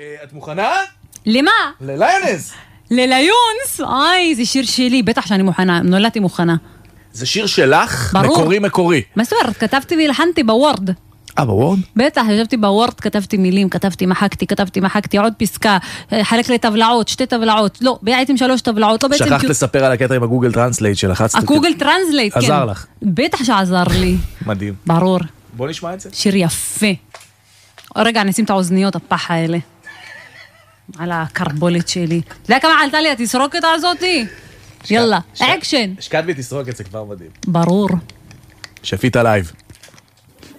את מוכנה? למה? לליונס. לליונס? זה שיר שלי, בטח שאני מוכנה, נולדתי מוכנה. זה שיר שלך? ברור. מקורי. מה זאת אומרת? כתבתי והלחנתי בוורד. בוורד? בטח, ישבתי בוורד, כתבתי מילים, כתבתי, מחקתי, עוד פסקה, חלק לטבלאות, 2 טבלאות, לא, בעצם 3 טבלאות, לא בעצם... שכחת לספר על הקטע עם הגוגל טרנסלייט שלחצת. הגוגל טרנסלייט, כן. עזר לך. בטח שעזר לי. מדהים. ברור. בוא נשמע את זה. שיר יפה. רגע, אני אשים את האוזניות, הפח האלה. על הקרבולת שלי. אתה יודע כמה עלתה לי התסרוקת הזאתי? יאללה, אקשן. השקעת בי תסרוקת, זה כבר מדהים. ברור. שפית לייב.